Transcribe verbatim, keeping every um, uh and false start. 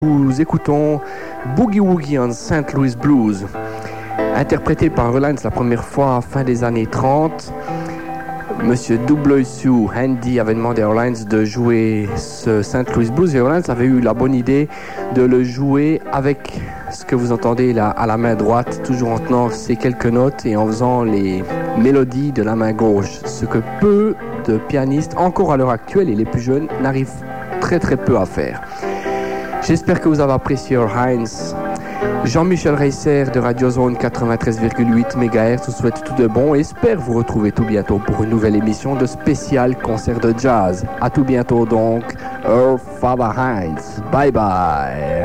Nous écoutons Boogie Woogie en Saint Louis Blues, interprété par Earl Hines la première fois à fin des années trente. Monsieur W C Handy avait demandé à Earl Hines de jouer ce Saint Louis Blues et Earl Hines avait eu la bonne idée de le jouer avec ce que vous entendez là à la main droite, toujours en tenant ces quelques notes et en faisant les mélodies de la main gauche, ce que peu de pianistes, encore à l'heure actuelle et les plus jeunes, n'arrivent très très peu à faire. J'espère que vous avez apprécié Earl Hines. Jean-Michel Reisser de Radio Zone quatre-vingt-treize virgule huit mégahertz vous souhaite tout de bon et espère vous retrouver tout bientôt pour une nouvelle émission de spécial concert de jazz. À tout bientôt donc, Earl Faber Hines. Bye bye.